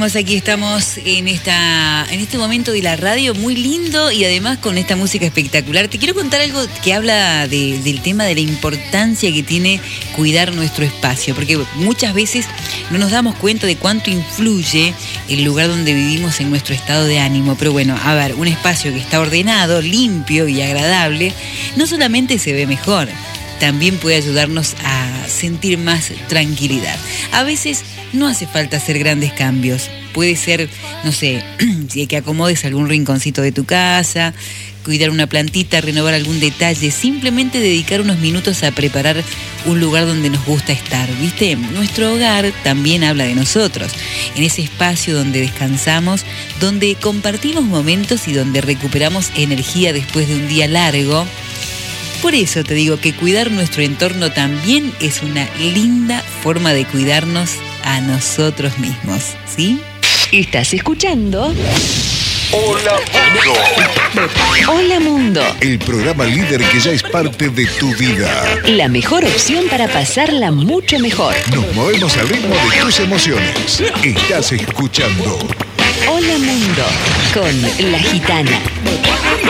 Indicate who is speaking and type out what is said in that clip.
Speaker 1: Aquí estamos en este momento de la radio muy lindo y además con esta música espectacular. Te quiero contar algo que habla del tema de la importancia que tiene cuidar nuestro espacio, porque muchas veces no nos damos cuenta de cuánto influye el lugar donde vivimos en nuestro estado de ánimo. Pero bueno, a ver, un espacio que está ordenado, limpio y agradable, no solamente se ve mejor, también puede ayudarnos a sentir más tranquilidad. A veces no hace falta hacer grandes cambios. Puede ser, no sé, que acomodes algún rinconcito de tu casa, cuidar una plantita, renovar algún detalle, simplemente dedicar unos minutos a preparar un lugar donde nos gusta estar, ¿viste? Nuestro hogar también habla de nosotros, en ese espacio donde descansamos, donde compartimos momentos y donde recuperamos energía después de un día largo. Por eso te digo que cuidar nuestro entorno también es una linda forma de cuidarnos a nosotros mismos, ¿sí?
Speaker 2: Estás escuchando
Speaker 3: Hola Mundo.
Speaker 2: Hola Mundo,
Speaker 3: El programa líder que ya es parte de tu vida.
Speaker 2: la mejor opción para pasarla mucho mejor.
Speaker 3: Nos movemos al ritmo de tus emociones. Estás escuchando
Speaker 2: Hola Mundo, con La Gitana.